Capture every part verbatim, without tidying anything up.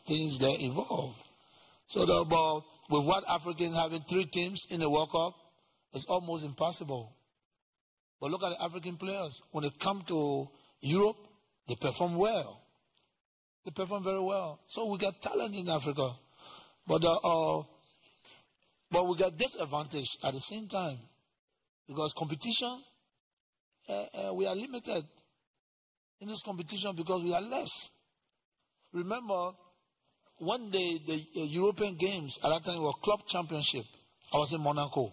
things get involved. So the, but with what Africans having three teams in the World Cup, it's almost impossible. But look at the African players. When they come to Europe, they perform well. They perform very well. So we got talent in Africa. But, uh, uh, but we got disadvantage at the same time. Because competition, uh, uh, we are limited in this competition because we are less. Remember, one day the uh, European Games, at that time, were club championship. I was in Monaco.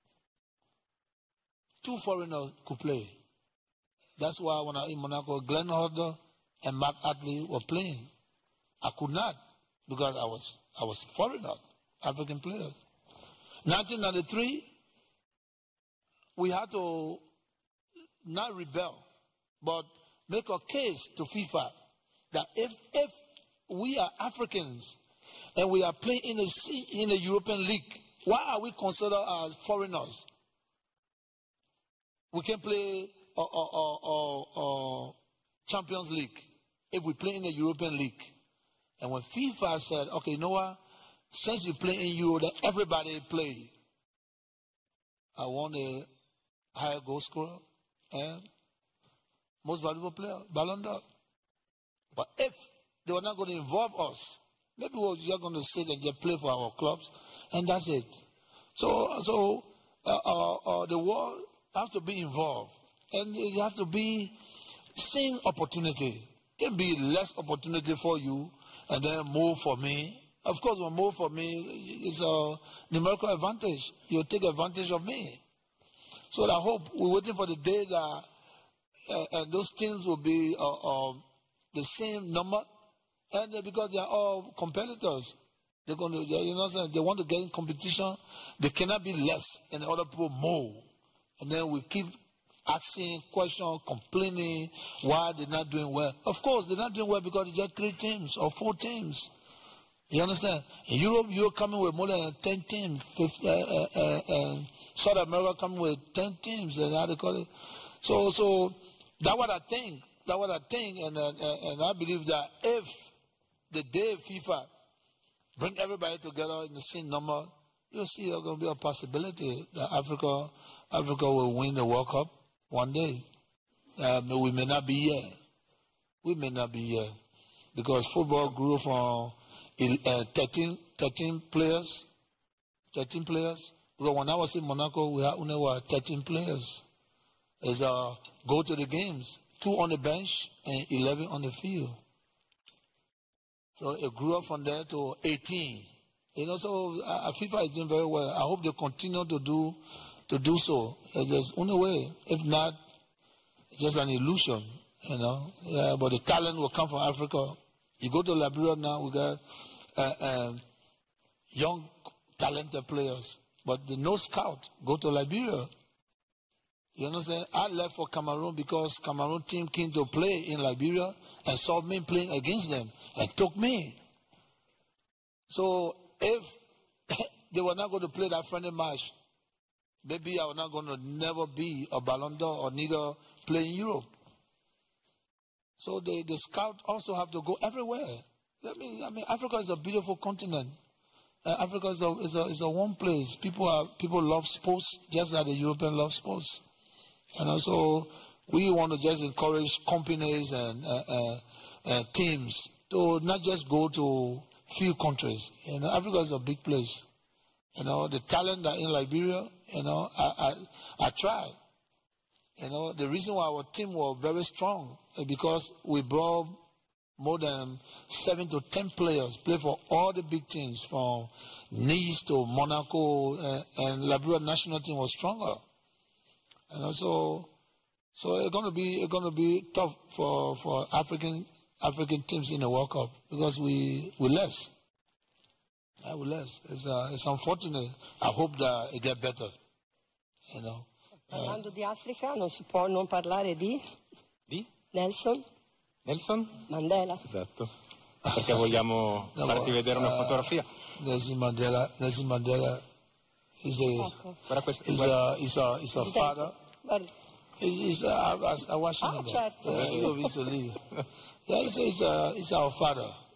Two foreigners could play. That's why when I was in Monaco, Glenn Hodder and Mark Atley were playing. I could not because I was I was foreigner, African players. nineteen ninety-three, we had to not rebel, but make a case to FIFA that if if we are Africans and we are playing in the in the European League, why are we considered as foreigners? We can play uh, uh, uh, uh, uh, Champions League if we play in the European League. And when FIFA said, okay, you know what? Since you play in Euro, that everybody play. I want a higher goal scorer and most valuable player, Ballon d'Or. But if they were not going to involve us, maybe we were just going to sit and just play for our clubs, and that's it. So, so uh, uh, uh, the world have to be involved, and you have to be seeing opportunity. It can be less opportunity for you, and then more for me. Of course, when more for me, it's a numerical advantage. You take advantage of me. So I hope we're waiting for the day that uh, and those teams will be uh, uh, the same number, and uh, because they are all competitors, they're going to, you know, they want to get in competition. They cannot be less, and other people more. And then we keep asking questions, complaining why they're not doing well. Of course, they're not doing well because it's just three teams or four teams. You understand? In Europe, you're coming with more than ten teams. fifty, uh, uh, uh, and South America coming with ten teams. And how they call it. So, so that's what I think. That's what I think. And, uh, and I believe that if the day FIFA bring everybody together in the same number, you'll see there's going to be a possibility that Africa, Africa will win the World Cup one day. Uh, we may not be here. We may not be here. Because football grew from uh, thirteen, thirteen players. thirteen players. Because when I was in Monaco, we had only were thirteen players. It's uh, go to the games. Two on the bench and eleven on the field. So it grew up from there to eighteen. You know, so uh, FIFA is doing very well. I hope they continue to do to do so. There's only way. If not, it's just an illusion. You know, yeah. But the talent will come from Africa. You go to Liberia now, we got uh, uh, young, talented players. But the no scout go to Liberia. You understand? I left for Cameroon because Cameroon team came to play in Liberia and saw me playing against them and took me. So if they were not going to play that friendly match, maybe I was not going to never be a Ballon d'Or or neither play in Europe. So the, the scout also have to go everywhere. I mean, I mean Africa is a beautiful continent. Uh, Africa is a, is, a, is a one place. People, are, people love sports just like the Europeans love sports. And also, we want to just encourage companies and uh, uh, uh, teams to not just go to few countries. You know, Africa is a big place. You know, the talent that in Liberia, you know, I, I, I tried. You know, the reason why our team was very strong is because we brought more than seven to ten players, play for all the big teams, from Nice to Monaco, uh, and Liberia national team was stronger. And also, so it's going to be it's going to be tough for for African African teams in the World Cup because we we less. I will less. It's uh, it's unfortunate. I hope that it get better. You know. Parlando di Africa, non si può non parlare di di Nelson Nelson Mandela. Esatto. Perché vogliamo no, farti vedere una uh, fotografia. Nelson Mandela. Nelson Mandela. He's a, Ecco. he's a, he's a, he's a father. Guarda. He's, uh, I, I watched him. Ah, certo. Yeah, he's a leader. Yeah, he's, he's, a, he's our father.